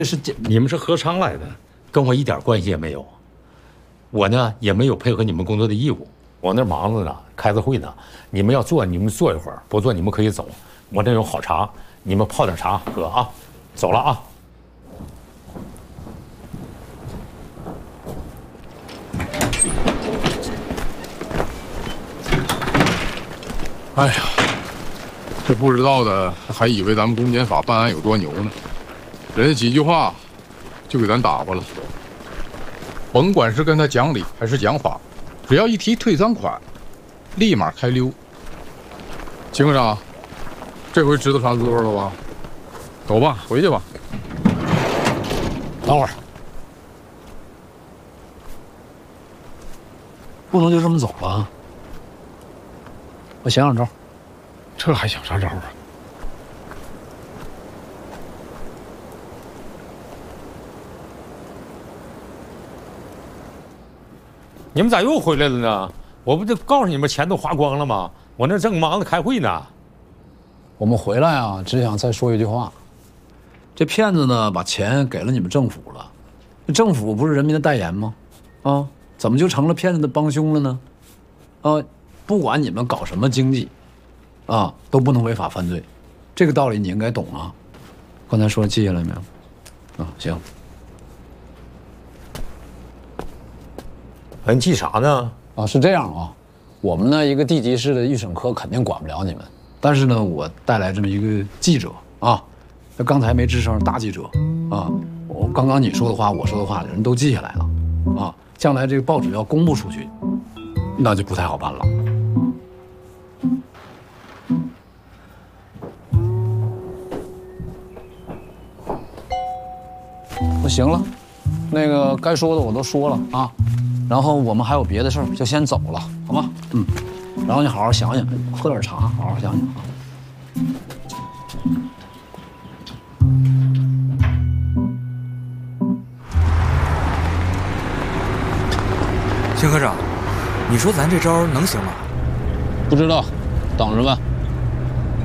你们是何尝来的，跟我一点关系也没有。我呢也没有配合你们工作的义务，我那忙着呢，开着会呢。你们要做，你们坐一会儿；不做，你们可以走。我这有好茶，你们泡点茶喝啊。走了啊。 哎呀，这不知道的还以为咱们公检法办案有多牛呢，人家几句话就给咱打发了。甭管是跟他讲理还是讲法，只要一提退赃款，立马开溜。秦科长，这回知道啥滋味了吧？走吧，回去吧。 等会儿，不能就这么走了。我想想招。 这还想啥招啊？ 你们咋又回来了呢？我不就告诉你们钱都花光了吗？我那正忙着开会呢。 我们回来啊，只想再说一句话：这骗子呢，把钱给了你们政府了，这政府不是人民的代言吗？啊，怎么就成了骗子的帮凶了呢？啊，不管你们搞什么经济，啊，都不能违法犯罪，这个道理你应该懂啊。刚才说记下来没有？啊，行。 你记啥呢？ 啊，是这样啊，我们呢一个地级市的预审科肯定管不了你们，但是呢，我带来这么一个记者啊，那刚才没吱声，大记者啊，我刚刚你说的话，我说的话，人都记下来了啊，将来这个报纸要公布出去，那就不太好办了。那行了，那个该说的我都说了啊。然后我们还有别的事儿，就先走了，好吗？嗯。然后你好好想想，喝点茶，好好想想啊。 秦科长，你说咱这招能行吗？ 不知道，等着吧。